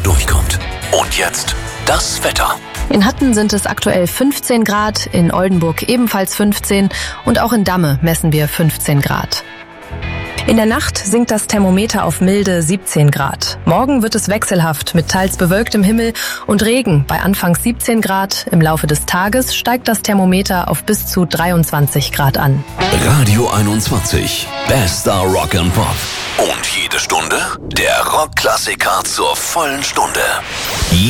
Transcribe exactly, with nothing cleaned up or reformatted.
durchkommt. Und jetzt das Wetter. In Hatten sind es aktuell fünfzehn Grad, in Oldenburg ebenfalls fünfzehn und auch in Damme messen wir fünfzehn Grad. In der Nacht sinkt das Thermometer auf milde siebzehn Grad. Morgen wird es wechselhaft mit teils bewölktem Himmel und Regen bei anfangs siebzehn Grad. Im Laufe des Tages steigt das Thermometer auf bis zu dreiundzwanzig Grad an. Radio einundzwanzig. Bester Rock and Pop. Und jede Stunde der Rockklassiker zur vollen Stunde.